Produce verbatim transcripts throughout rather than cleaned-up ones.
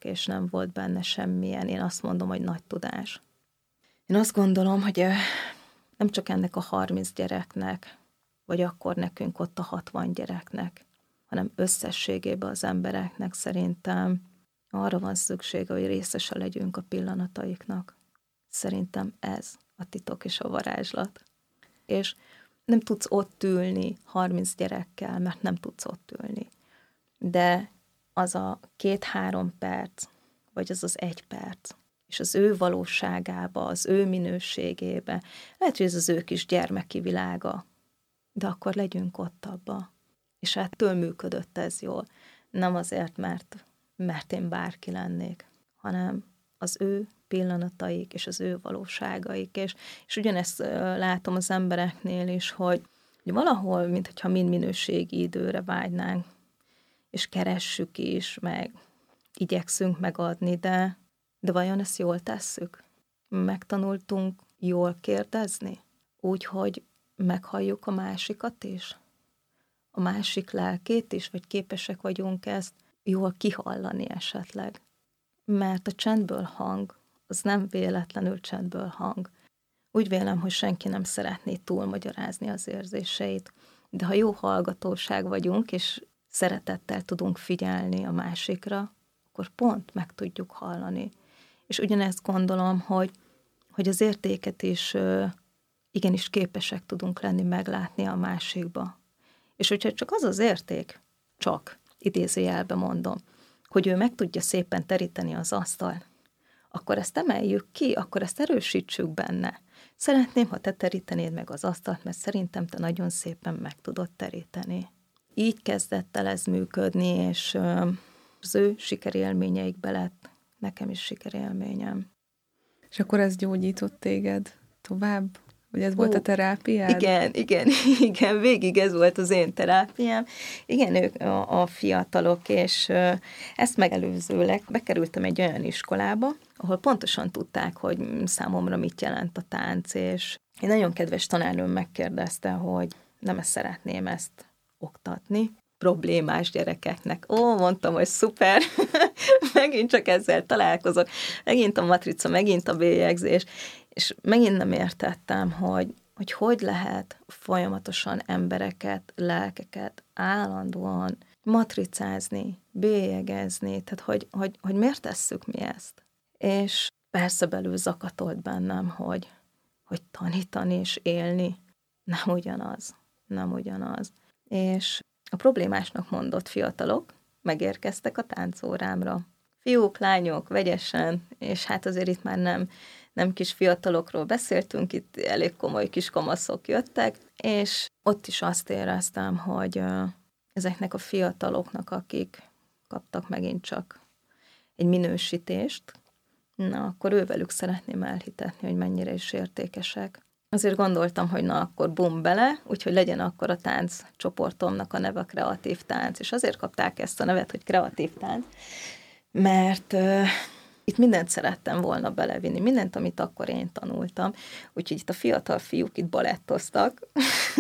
és nem volt benne semmilyen, én azt mondom, hogy nagy tudás. Én azt gondolom, hogy nem csak ennek a harminc gyereknek, vagy akkor nekünk ott a hatvan gyereknek, hanem összességében az embereknek szerintem arra van szüksége, hogy részese legyünk a pillanataiknak. Szerintem ez a titok és a varázslat. És nem tudsz ott ülni harminc gyerekkel, mert nem tudsz ott ülni. De az a két-három perc, vagy az az egy perc, és az ő valóságába, az ő minőségébe, lehet, hogy ez az ő kis gyermeki világa, de akkor legyünk ott abba. És hát től működött ez jól. Nem azért, mert, mert én bárki lennék, hanem az ő pillanataik, és az ő valóságaik, és, és ugyanezt látom az embereknél is, hogy, hogy valahol, mintha mind minőségi időre vágynánk, és keressük is, meg igyekszünk megadni, de, de vajon ezt jól tesszük? Megtanultunk jól kérdezni? Úgy, hogy meghalljuk a másikat is? A másik lelkét is? Vagy képesek vagyunk ezt jól kihallani esetleg? Mert a csendből hang, az nem véletlenül csendből hang. Úgy vélem, hogy senki nem szeretné túlmagyarázni az érzéseit, de ha jó hallgatóság vagyunk, és szeretettel tudunk figyelni a másikra, akkor pont meg tudjuk hallani. És ugyanezt gondolom, hogy, hogy az értéket is igenis képesek tudunk lenni meglátni a másikba. És hogyha csak az az érték, csak idézőjelben mondom, hogy ő meg tudja szépen teríteni az asztalt, akkor ezt emeljük ki, akkor ezt erősítsük benne. Szeretném, ha te terítenéd meg az asztalt, mert szerintem te nagyon szépen meg tudod teríteni. Így kezdett el ez működni, és az ő sikerélményeikbe lett nekem is sikerélményem. És akkor ez gyógyított téged tovább? Vagy ez volt Ó, a terápiád? Igen, igen, igen, végig ez volt az én terápiám. Igen, ők a, a fiatalok, és ezt megelőzőleg bekerültem egy olyan iskolába, ahol pontosan tudták, hogy számomra mit jelent a tánc, és egy nagyon kedves tanárnőm megkérdezte, hogy nem ezt szeretném ezt oktatni problémás gyerekeknek. Ó, mondtam, hogy szuper, megint csak ezzel találkozok, megint a matrica, megint a bélyegzés, és megint nem értettem, hogy, hogy hogy lehet folyamatosan embereket, lelkeket állandóan matricázni, bélyegezni, tehát hogy, hogy, hogy miért tesszük mi ezt. És persze belül zakatolt bennem, hogy, hogy tanítani és élni nem ugyanaz, nem ugyanaz. És a problémásnak mondott fiatalok megérkeztek a táncórámra. Fiúk, lányok, vegyesen, és hát azért itt már nem, nem kis fiatalokról beszéltünk, itt elég komoly kis kamaszok jöttek, és ott is azt éreztem, hogy ezeknek a fiataloknak, akik kaptak megint csak egy minősítést, na, akkor ővelük szeretném elhitetni, hogy mennyire is értékesek. Azért gondoltam, hogy na, akkor bum bele, úgyhogy legyen akkor a tánc csoportomnak a neve Kreatív Tánc, és azért kapták ezt a nevet, hogy Kreatív Tánc, mert uh, itt mindent szerettem volna belevinni, mindent, amit akkor én tanultam, úgyhogy itt a fiatal fiúk itt balettoztak,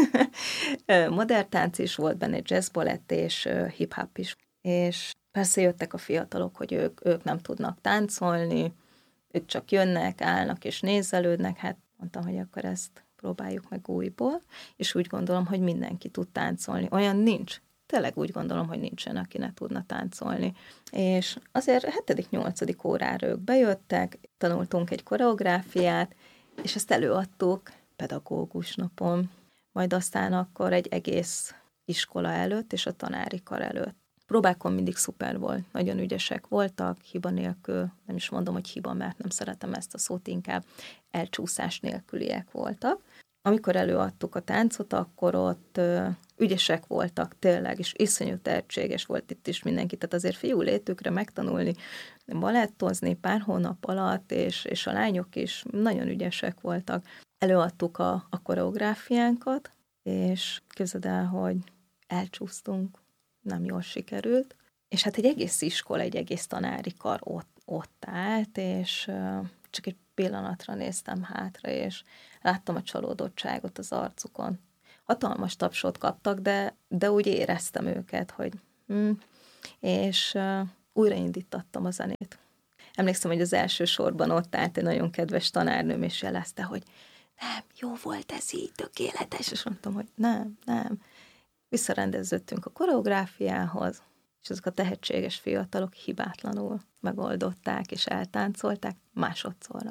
modern tánc is volt benne, jazz balett és uh, hip-hop is, és persze jöttek a fiatalok, hogy ők, ők nem tudnak táncolni, ők csak jönnek, állnak és nézelődnek, hát mondtam, hogy akkor ezt próbáljuk meg újból, és úgy gondolom, hogy mindenki tud táncolni. Olyan nincs. Tényleg úgy gondolom, hogy nincsen, aki ne tudna táncolni. És azért hetedik-nyolcadik órára ők bejöttek, tanultunk egy koreográfiát, és ezt előadtuk pedagógus napon, majd aztán akkor egy egész iskola előtt, és a tanári kar előtt. Próbákon mindig szuper volt, nagyon ügyesek voltak, hiba nélkül, nem is mondom, hogy hiba, mert nem szeretem ezt a szót, inkább elcsúszás nélküliek voltak. Amikor előadtuk a táncot, akkor ott ö, ügyesek voltak tényleg, és iszonyú tehetséges volt itt is mindenki, tehát azért fiú létükre megtanulni balettozni pár hónap alatt, és, és a lányok is nagyon ügyesek voltak. Előadtuk a, a koreográfiánkat, és képzeld el, hogy elcsúsztunk, nem jól sikerült, és hát egy egész iskola, egy egész tanári kar ott, ott állt, és uh, csak egy pillanatra néztem hátra, és láttam a csalódottságot az arcukon. Hatalmas tapsot kaptak, de, de úgy éreztem őket, hogy hm. És uh, újraindítattam a zenét. Emlékszem, hogy az első sorban ott állt egy nagyon kedves tanárnőm, és jelezte, hogy nem, jó volt ez így, tökéletes, és mondtam, hogy nem, nem. Visszarendeződtünk a koreográfiához, és ezek a tehetséges fiatalok hibátlanul megoldották, és eltáncolták másodszorra.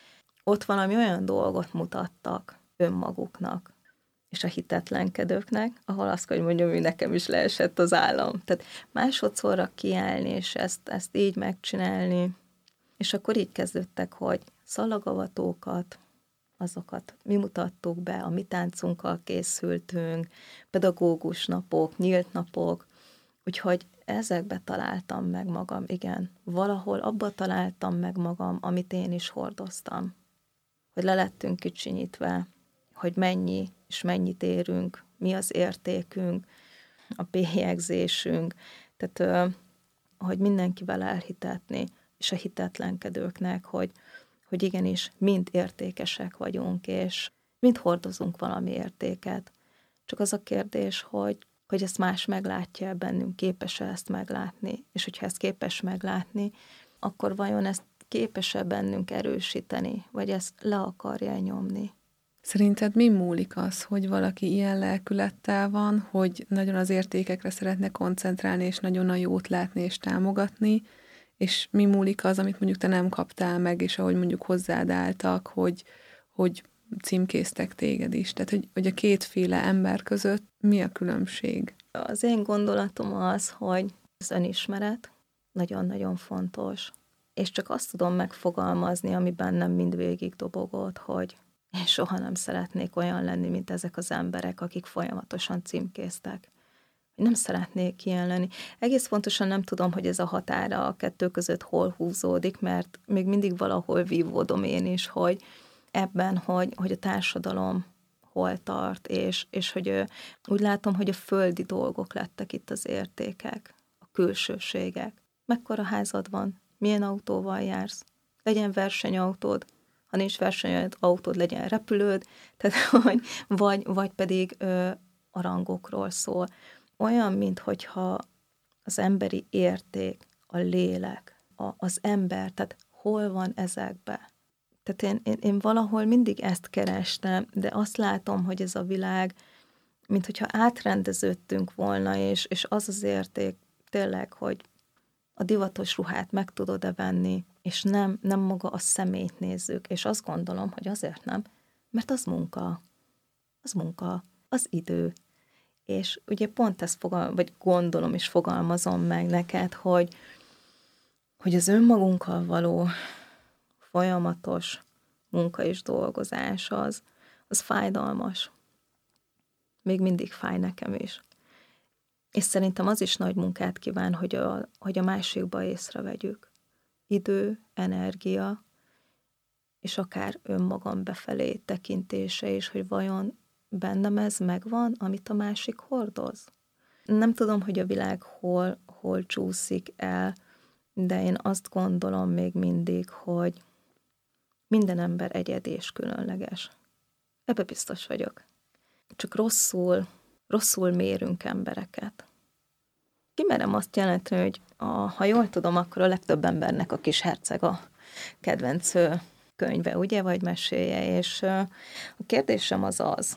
Ott valami olyan dolgot mutattak önmaguknak, és a hitetlenkedőknek, ahol azt, hogy mondjam, hogy nekem is leesett az állam. Tehát másodszorra kiállni, és ezt, ezt így megcsinálni, és akkor így kezdődtek, hogy szalagavatókat, azokat mi mutattuk be, a mi táncunkkal készültünk, pedagógus napok, nyílt napok, úgyhogy ezekbe találtam meg magam, igen. Valahol abba találtam meg magam, amit én is hordoztam. Hogy le lettünk kicsinyítve, hogy mennyi és mennyit érünk, mi az értékünk, a bélyegzésünk, tehát hogy mindenkivel elhitetni, és a hitetlenkedőknek, hogy, hogy igenis mind értékesek vagyunk, és mind hordozunk valami értéket. Csak az a kérdés, hogy, hogy ezt más meglátja bennünk, képes-e ezt meglátni, és hogyha ezt képes meglátni, akkor vajon ezt képes-e bennünk erősíteni, vagy ezt le akarja nyomni. Szerinted mi múlik az, hogy valaki ilyen lelkülettel van, hogy nagyon az értékekre szeretne koncentrálni, és nagyon a jót látni és támogatni, és mi múlik az, amit mondjuk te nem kaptál meg, és ahogy mondjuk hozzád álltak, hogy, hogy címkéztek téged is. Tehát, hogy, hogy a kétféle ember között mi a különbség? Az én gondolatom az, hogy az önismeret nagyon-nagyon fontos, és csak azt tudom megfogalmazni, ami bennem mindvégig dobogott, hogy én soha nem szeretnék olyan lenni, mint ezek az emberek, akik folyamatosan címkéztek. Nem szeretnék ilyen lenni. Egész pontosan nem tudom, hogy ez a határa a kettő között hol húzódik, mert még mindig valahol vívódom én is, hogy ebben, hogy, hogy a társadalom hol tart, és, és hogy úgy látom, hogy a földi dolgok lettek itt az értékek, a külsőségek. Mekkora házad van? Milyen autóval jársz? Legyen versenyautód, ha nincs versenyautód, legyen repülőd, tehát, hogy, vagy, vagy pedig ö, a rangokról szól. Olyan, minthogyha az emberi érték, a lélek, a, az ember, tehát hol van ezekbe? Tehát én, én, én valahol mindig ezt kerestem, de azt látom, hogy ez a világ, minthogyha átrendeződtünk volna, és, és az az érték tényleg, hogy a divatos ruhát meg tudod-e venni, és nem, nem maga a személyt nézzük, és azt gondolom, hogy azért nem, mert az munka, az munka, az idő. És ugye pont ezt fogal, vagy gondolom és fogalmazom meg neked, hogy, hogy az önmagunkkal való folyamatos munka és dolgozás az, az fájdalmas. Még mindig fáj nekem is. És szerintem az is nagy munkát kíván, hogy a, hogy a másikba észrevegyük. Idő, energia, és akár önmagam befelé tekintése is, hogy vajon bennem ez megvan, amit a másik hordoz. Nem tudom, hogy a világ hol, hol csúszik el, de én azt gondolom még mindig, hogy minden ember egyedi és különleges. Ebbe biztos vagyok. Csak rosszul, rosszul mérünk embereket. Kimerem azt jelenteni, hogy a, ha jól tudom, akkor a legtöbb embernek a Kis herceg a kedvenc könyve, ugye, vagy meséje, és a kérdésem az az,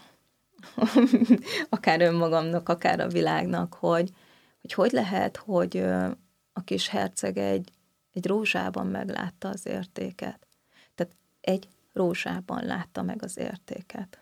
akár önmagamnak, akár a világnak, hogy hogy, hogy lehet, hogy a Kis herceg egy, egy rózsában meglátta az értéket. Tehát egy rózsában látta meg az értéket.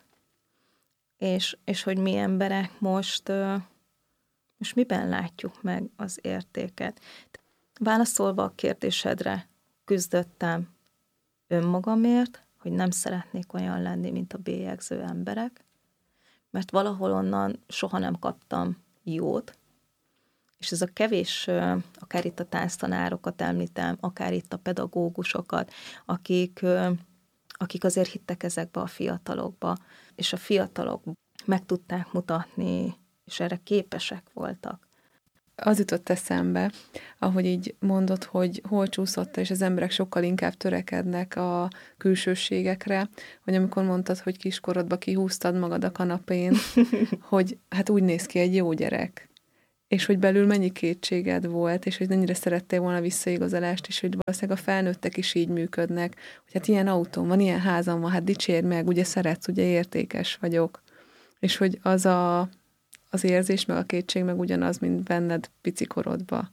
És, és hogy mi emberek most, most miben látjuk meg az értéket. Válaszolva a kérdésedre, küzdöttem önmagamért, hogy nem szeretnék olyan lenni, mint a bélyegző emberek, mert valahol onnan soha nem kaptam jót, és ez a kevés, akár itt a tánctanárokat említem, akár itt a pedagógusokat, akik, akik azért hittek ezekbe a fiatalokba, és a fiatalok meg tudták mutatni, és erre képesek voltak. Az jutott eszembe, ahogy így mondod, hogy hol csúszott, és az emberek sokkal inkább törekednek a külsőségekre, hogy amikor mondtad, hogy kiskorodba kihúztad magad a kanapén, hogy hát úgy néz ki egy jó gyerek. és hogy belül mennyi kétséged volt, és hogy mennyire szerettél volna visszaigazolást, és hogy valószínűleg a felnőttek is így működnek, hogy hát ilyen autóm van, ilyen házam van, hát dicsérd meg, ugye szeretsz, ugye értékes vagyok. És hogy az a, az érzés, meg a kétség meg ugyanaz, mint benned picikorodba.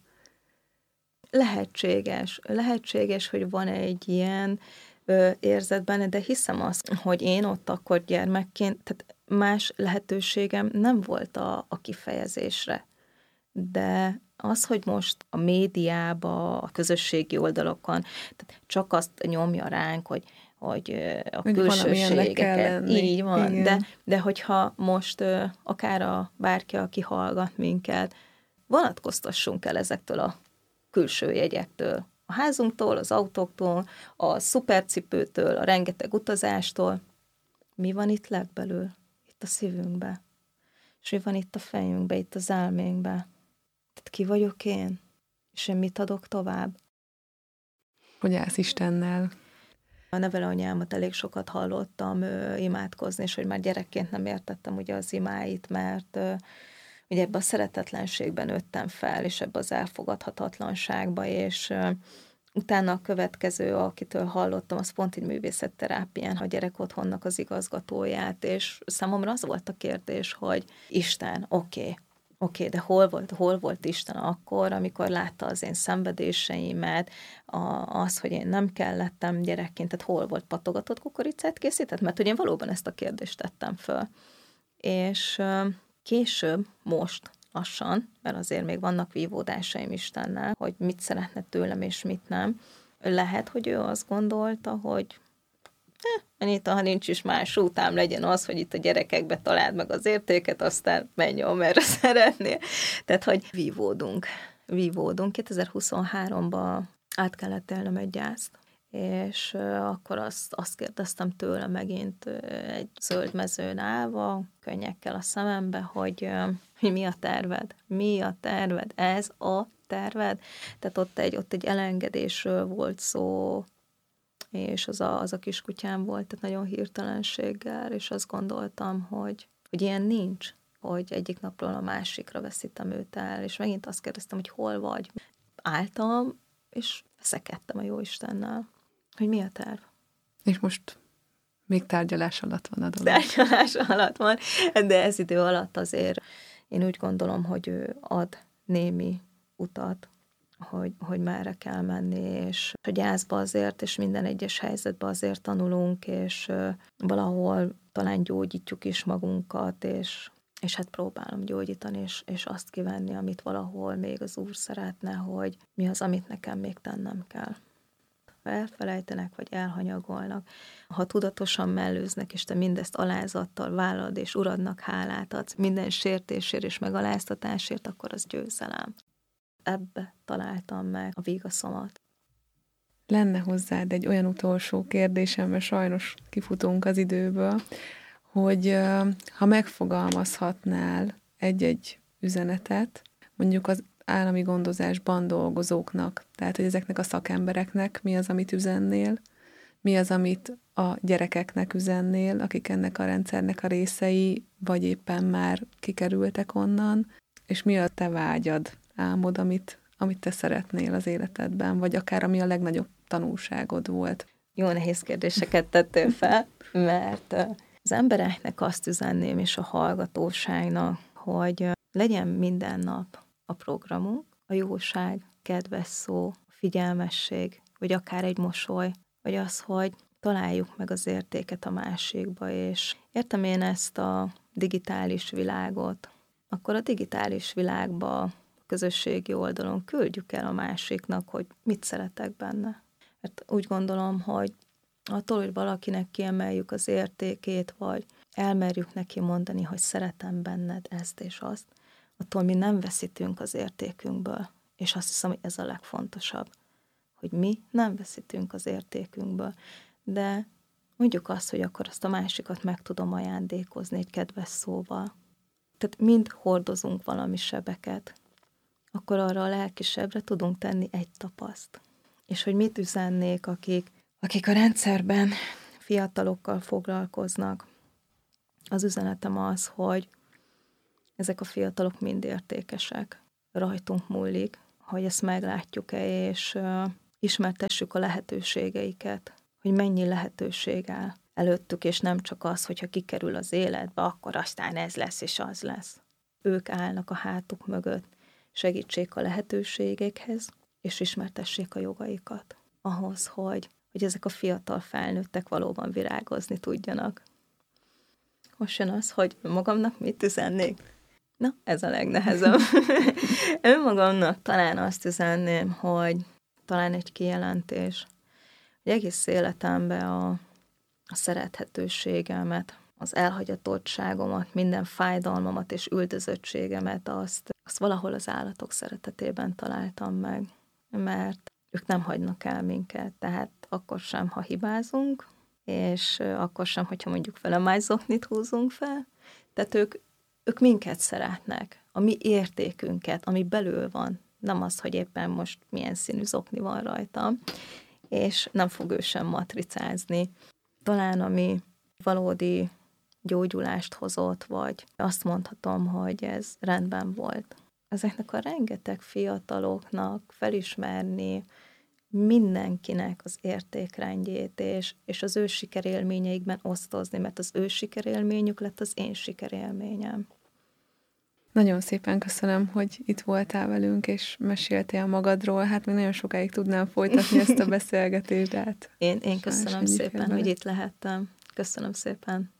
Lehetséges. Lehetséges, hogy van egy ilyen ö, érzet benne, de hiszem azt, hogy én ott akkor gyermekként, tehát más lehetőségem nem volt a, a kifejezésre. De az, hogy most a médiába, a közösségi oldalokon, tehát csak azt nyomja ránk, hogy, hogy a hogy külsőségeket, így van, de, de hogyha most akár a bárki, aki hallgat minket, vonatkoztassunk el ezektől a külső jegyektől, a házunktól, az autóktól, a szupercipőtől, a rengeteg utazástól. Mi van itt legbelül? Itt a szívünkbe. És mi van itt a fejünkbe, itt az elménkbe? Tehát ki vagyok én? És én mit adok tovább? Hogy állsz Istennel? A nevelőanyámat elég sokat hallottam ö, imádkozni, és hogy már gyerekként nem értettem ugye az imáit, mert ö, ugye ebbe a szeretetlenségben nőttem fel, és ebbe az elfogadhatatlanságba, és ö, utána a következő, akitől hallottam, az pont egy művészetterápián, a gyerek otthonnak az igazgatóját, és számomra az volt a kérdés, hogy Isten, oké, okay, Oké, okay, de hol volt, hol volt Isten akkor, amikor látta az én szenvedéseimet, a, az, hogy én nem kellettem gyerekként, tehát hol volt, patogatott kukoricát készített? Mert ugye én valóban ezt a kérdést tettem föl. És később, most lassan, mert azért még vannak vívódásaim Istennel, hogy mit szeretne tőlem és mit nem, lehet, hogy ő azt gondolta, hogy eh, Anita, ha nincs is más útám, legyen az, hogy itt a gyerekekbe találd meg az értéket, aztán menj, amerre szeretnél. Tehát, hogy vívódunk. Vívódunk. kétezer-huszonháromban át kellett élnem egy gyászt, és akkor azt, azt kérdeztem tőle megint egy zöld mezőn állva, könnyekkel a szemembe, hogy, hogy mi a terved? Mi a terved? Ez a terved? Tehát ott egy, ott egy elengedésről volt szó, és az a, az a kiskutyám volt, tehát nagyon hirtelenséggel, és azt gondoltam, hogy, hogy ilyen nincs, hogy egyik napról a másikra veszítem őt el, és megint azt kérdeztem, hogy hol vagy. Álltam, és veszekedtem a Jóistennel, hogy mi a terv. És most még tárgyalás alatt van a dolog. Tárgyalás alatt van, de ez idő alatt azért én úgy gondolom, hogy ő ad némi utat, hogy, hogy merre kell menni, és a gyászba azért, és minden egyes helyzetben azért tanulunk, és valahol talán gyógyítjuk is magunkat, és, és hát próbálom gyógyítani, és, és azt kivenni, amit valahol még az Úr szeretne, hogy mi az, amit nekem még tennem kell. Ha elfelejtenek, vagy elhanyagolnak, ha tudatosan mellőznek, és te mindezt alázattal vállalod, és Uradnak hálát adsz minden sértésért és megaláztatásért, akkor az győzelem. Ebbe találtam meg a vigaszomat. Lenne hozzád egy olyan utolsó kérdésem, mert sajnos kifutunk az időből, hogy ha megfogalmazhatnál egy-egy üzenetet, mondjuk az állami gondozásban dolgozóknak, tehát hogy ezeknek a szakembereknek mi az, amit üzennél, mi az, amit a gyerekeknek üzennél, akik ennek a rendszernek a részei, vagy éppen már kikerültek onnan, és mi a te vágyad, álmod, amit, amit te szeretnél az életedben, vagy akár ami a legnagyobb tanulságod volt. Jó nehéz kérdéseket tettél fel, mert az embereknek azt üzenném, és a hallgatóságnak, hogy legyen minden nap a programunk, a jóság, kedves szó, figyelmesség, vagy akár egy mosoly, vagy az, hogy találjuk meg az értéket a másikba, és értem én ezt a digitális világot, akkor a digitális világba, a közösségi oldalon küldjük el a másiknak, hogy mit szeretek benne. Mert úgy gondolom, hogy attól, hogy valakinek kiemeljük az értékét, vagy elmerjük neki mondani, hogy szeretem benned ezt és azt, attól mi nem veszítünk az értékünkből. És azt hiszem, hogy ez a legfontosabb, hogy mi nem veszítünk az értékünkből. De mondjuk azt, hogy akkor azt a másikat meg tudom ajándékozni egy kedves szóval. Tehát mind hordozunk valami sebeket, akkor arra a lelki sebre tudunk tenni egy tapaszt. És hogy mit üzennék, akik, akik a rendszerben fiatalokkal foglalkoznak. Az üzenetem az, hogy ezek a fiatalok mind értékesek. rajtunk múlik, hogy ezt meglátjuk-e, és uh, ismertessük a lehetőségeiket, hogy mennyi lehetőség áll előttük, és nem csak az, hogyha kikerül az életbe, akkor aztán ez lesz, és az lesz. Ők állnak a hátuk mögött, segítsék a lehetőségekhez, és ismertessék a jogaikat ahhoz, hogy, hogy ezek a fiatal felnőttek valóban virágozni tudjanak. Most jön az, hogy magamnak mit üzennék? Na, ez a legnehezebb. Önmagamnak talán azt üzenném, hogy talán egy kijelentés, hogy egész életemben a, a szerethetőségemet, az elhagyatottságomat, minden fájdalmamat és üldözöttségemet, azt, azt valahol az állatok szeretetében találtam meg, mert ők nem hagynak el minket, tehát akkor sem, ha hibázunk, és akkor sem, hogyha mondjuk felemászoknit húzunk fel, tehát ők, ők minket szeretnek, a mi értékünket, ami belül van, nem az, hogy éppen most milyen színű zokni van rajtam, és nem fog ő sem matricázni. Talán ami valódi gyógyulást hozott, vagy azt mondhatom, hogy ez rendben volt. Ezeknek a rengeteg fiataloknak felismerni mindenkinek az értékrendjét, és, és az ő sikerélményeikben osztozni, mert az ő sikerélményük lett az én sikerélményem. Nagyon szépen köszönöm, hogy itt voltál velünk, és meséltél magadról. Hát még nagyon sokáig tudnám folytatni ezt a beszélgetést, de hát... Én, én köszönöm szépen, hogy itt lehettem. Köszönöm szépen.